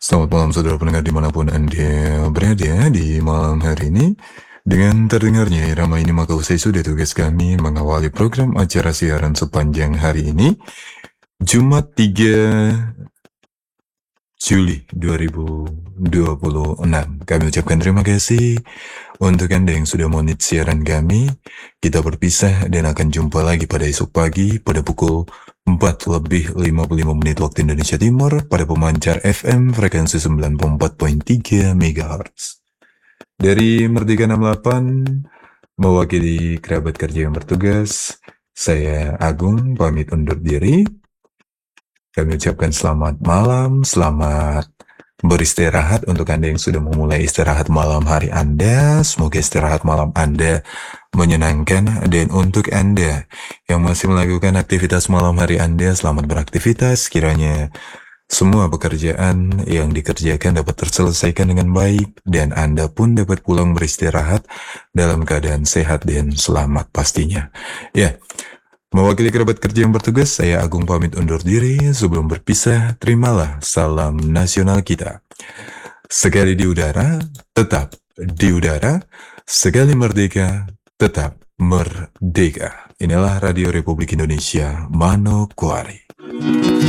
Selamat malam saudara pendengar dimanapun Anda berada di malam hari ini. Dengan terdengarnya irama ini maka usai sudah tugas kami mengawali program acara siaran sepanjang hari ini. Jumat 3 Juli 2026. Kami ucapkan terima kasih untuk Anda yang sudah monit siaran kami. Kita berpisah dan akan jumpa lagi pada esok pagi pada pukul 4:55 waktu Indonesia Timur pada pemancar FM frekuensi 94.3 MHz. Dari Merdeka 68, mewakili kerabat kerja yang bertugas, saya Agung pamit undur diri. Kami ucapkan selamat malam, selamat beristirahat untuk Anda yang sudah memulai istirahat malam hari Anda. Semoga istirahat malam Anda menyenangkan, dan untuk Anda yang masih melakukan aktivitas malam hari Anda, selamat beraktivitas. Kiranya semua pekerjaan yang dikerjakan dapat terselesaikan dengan baik dan Anda pun dapat pulang beristirahat dalam keadaan sehat dan selamat pastinya. Ya. Mewakili kerabat kerja yang bertugas, saya Agung pamit undur diri. Sebelum berpisah, terimalah salam nasional kita. Sekali di udara, tetap di udara. Sekali merdeka, tetap merdeka. Inilah Radio Republik Indonesia, Manokwari.